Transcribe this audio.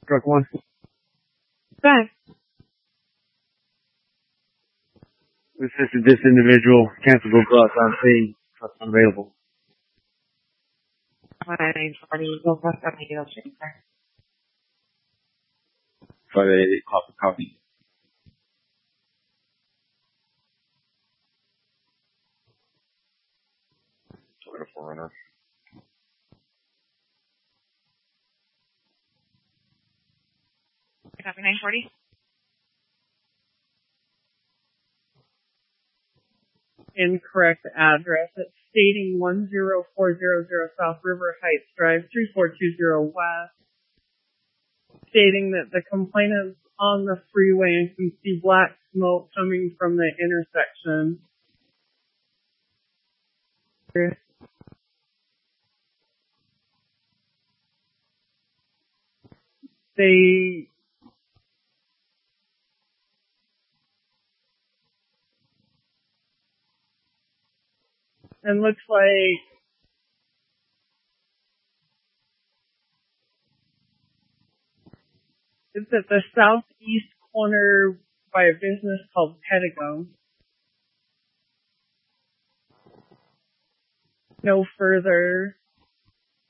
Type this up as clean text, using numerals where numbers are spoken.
Truck 1. Back. Assisted this individual. Canceled bus on scene. Truck's unavailable. My name's Marty. Go bus on the Yale Street, sir. 588 copy. Toyota 4Runner. Copy 940. Incorrect address. It's stating 10400 South River Heights Drive, 3420 West. Stating that the complainant's on the freeway and can see black smoke coming from the intersection. And looks like it's at the southeast corner by a business called Pedigo. No further